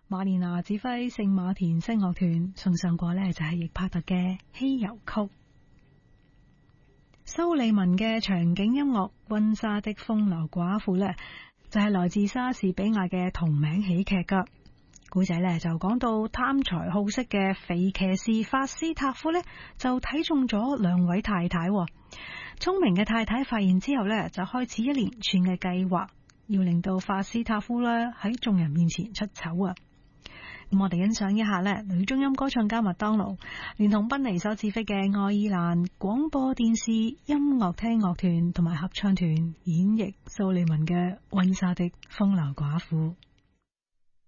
馬連娜指揮聖馬田聲樂團送上過呢，就係易柏特嘅稀有曲。蘇利文嘅場景音樂《溫莎的風流寡婦》呢，就係來自莎士比亞嘅同名喜劇噶。古仔呢就講到貪財好色嘅肥騎士法斯塔夫呢，就睇中咗兩位太太。聰明嘅太太發現之後呢，就開始一連串嘅計劃，要令到法斯塔夫呢喺眾人面前出醜啊！咁我哋欣賞一下呢，女中音歌唱家麥當勞連同賓尼所指揮嘅愛爾蘭廣播電視音樂廳樂團同埋合唱團演繹蘇利文嘅《溫莎的風流寡婦》。